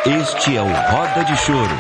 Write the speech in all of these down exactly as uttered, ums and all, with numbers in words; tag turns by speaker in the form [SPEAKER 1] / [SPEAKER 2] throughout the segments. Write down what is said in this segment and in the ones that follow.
[SPEAKER 1] Este é o Roda de Choro.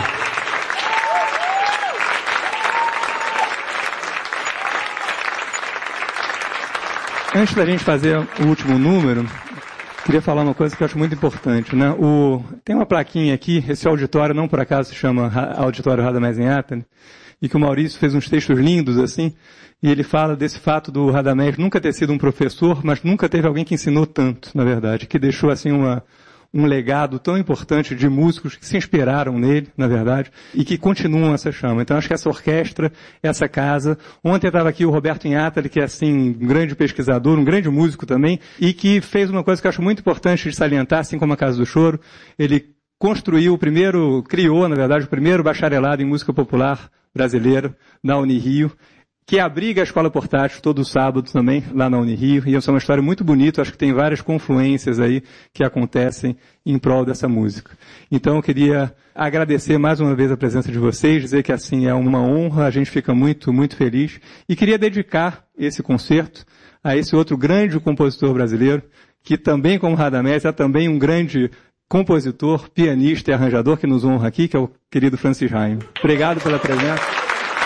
[SPEAKER 2] Antes da gente fazer o último número, queria falar uma coisa que eu acho muito importante, né? O, tem uma plaquinha aqui, esse auditório não por acaso se chama Auditório Radamés Inhatali, e que o Maurício fez uns textos lindos assim, e ele fala desse fato do Radamés nunca ter sido um professor, mas nunca teve alguém que ensinou tanto, na verdade, que deixou assim uma, um legado tão importante de músicos que se inspiraram nele, na verdade, e que continuam essa chama. Então acho que essa orquestra, essa casa, ontem estava aqui o Roberto Inhatali, que é assim, um grande pesquisador, um grande músico também, e que fez uma coisa que eu acho muito importante de salientar, assim como a Casa do Choro. Ele construiu o primeiro, criou, na verdade, o primeiro bacharelado em música popular brasileira na Unirio, que abriga a escola portátil todo sábado também, lá na Unirio, e essa é uma história muito bonita, acho que tem várias confluências aí que acontecem em prol dessa música. Então eu queria agradecer mais uma vez a presença de vocês, dizer que assim é uma honra, a gente fica muito, muito feliz, e queria dedicar esse concerto a esse outro grande compositor brasileiro, que também como Radamés é também um grande compositor, pianista e arranjador que nos honra aqui, que é o querido Francis Raime. Obrigado pela presença.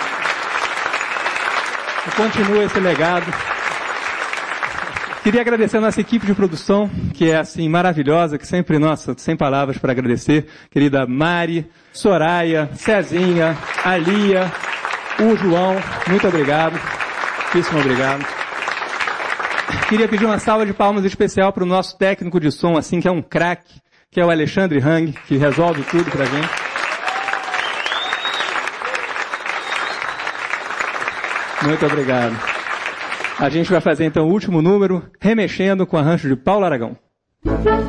[SPEAKER 2] Continua esse legado. Queria agradecer a nossa equipe de produção, que é assim maravilhosa, que sempre, nossa, sem palavras para agradecer. Querida Mari, Soraya, Cezinha, a Lia, o João, muito obrigado. Muitíssimo obrigado. Queria pedir uma salva de palmas especial para o nosso técnico de som, assim, que é um craque, que é o Alexandre Hang, que resolve tudo para a gente. Muito obrigado. A gente vai fazer então o último número, remexendo com o arranjo de Paulo Aragão.